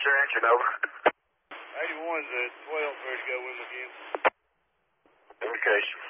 your engine, over. 81's at 12, ready to go in again. Indication.